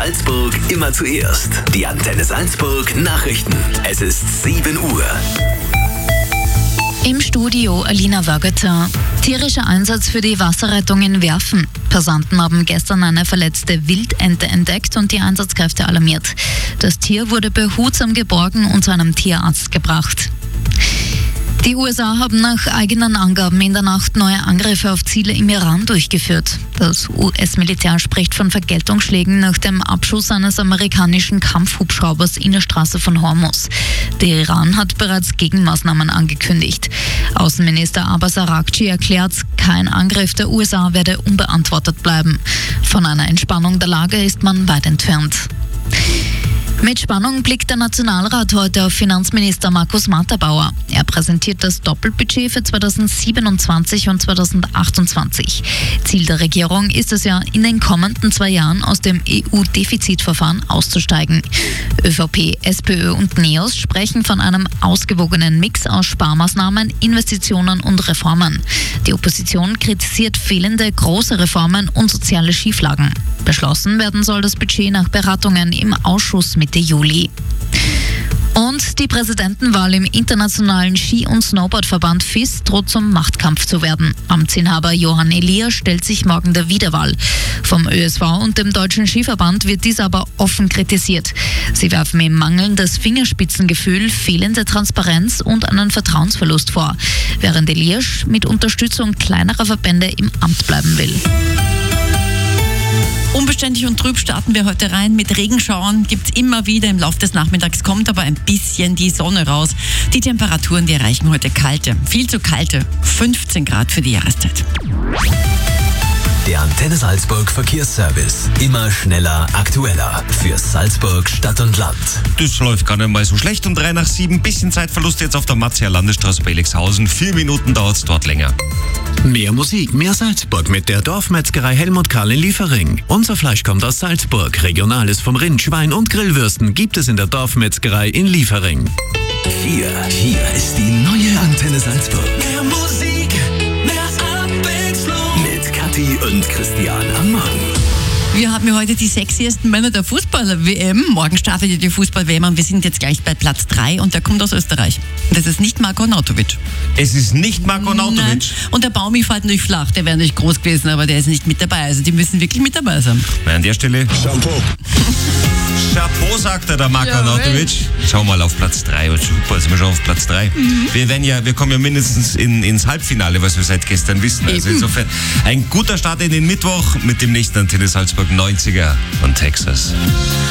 Salzburg immer zuerst. Die Antenne Salzburg Nachrichten. Es ist 7 Uhr. Im Studio Alina Wögeter. Tierischer Einsatz für die Wasserrettung in Werfen. Passanten haben gestern eine verletzte Wildente entdeckt und die Einsatzkräfte alarmiert. Das Tier wurde behutsam geborgen und zu einem Tierarzt gebracht. Die USA haben nach eigenen Angaben in der Nacht neue Angriffe auf Ziele im Iran durchgeführt. Das US-Militär spricht von Vergeltungsschlägen nach dem Abschuss eines amerikanischen Kampfhubschraubers in der Straße von Hormuz. Der Iran hat bereits Gegenmaßnahmen angekündigt. Außenminister Abbas Araghchi erklärt, kein Angriff der USA werde unbeantwortet bleiben. Von einer Entspannung der Lage ist man weit entfernt. Mit Spannung blickt der Nationalrat heute auf Finanzminister Markus Matterbauer. Er präsentiert das Doppelbudget für 2027 und 2028. Ziel der Regierung ist es ja, in den kommenden 2 Jahren aus dem EU-Defizitverfahren auszusteigen. ÖVP, SPÖ und NEOS sprechen von einem ausgewogenen Mix aus Sparmaßnahmen, Investitionen und Reformen. Die Opposition kritisiert fehlende große Reformen und soziale Schieflagen. Beschlossen werden soll das Budget nach Beratungen im Ausschuss Mitte Juli. Und die Präsidentenwahl im Internationalen Ski- und Snowboardverband FIS droht zum Machtkampf zu werden. Amtsinhaber Johann Elias stellt sich morgen der Wiederwahl. Vom ÖSV und dem Deutschen Skiverband wird dies aber offen kritisiert. Sie werfen ihm mangelndes Fingerspitzengefühl, fehlende Transparenz und einen Vertrauensverlust vor, während Elias mit Unterstützung kleinerer Verbände im Amt bleiben will. Unbeständig und trüb starten wir heute rein. Mit Regenschauern gibt's immer wieder. Im Laufe des Nachmittags kommt aber ein bisschen die Sonne raus. Die Temperaturen, die erreichen heute viel zu kalte 15 Grad für die Jahreszeit. Der Antenne Salzburg Verkehrsservice. Immer schneller, aktueller. Für Salzburg, Stadt und Land. Das läuft gar nicht mal so schlecht. Um 6:03. Bisschen Zeitverlust jetzt auf der Matzier Landesstraße bei Elixhausen. 4 Minuten dauert's dort länger. Mehr Musik, mehr Salzburg mit der Dorfmetzgerei Helmut Karl in Liefering. Unser Fleisch kommt aus Salzburg. Regionales vom Rind, Schwein und Grillwürsten gibt es in der Dorfmetzgerei in Liefering. Hier ist die neue Antenne Salzburg. Mehr Musik, mehr Abwechslung. Mit Kathi und Christian am Morgen. Wir haben ja heute die sexiesten Männer der Fußball-WM. Morgen startet ja die Fußball-WM und wir sind jetzt gleich bei Platz 3 und der kommt aus Österreich. Das ist nicht Marko Arnautovic. Es ist nicht Marko Arnautovic. Nein. Und der Baumi fällt natürlich flach, der wäre nicht groß gewesen, aber der ist nicht mit dabei. Also die müssen wirklich mit dabei sein. An der Stelle Chapeau, sagt der Marko Arnautovic. Schau mal auf Platz 3. Super, sind wir schon auf Platz 3. Wir kommen ja mindestens ins Halbfinale, was wir seit gestern wissen. Also insofern ein guter Start in den Mittwoch mit dem nächsten Antenne Salzburg 90er von Texas.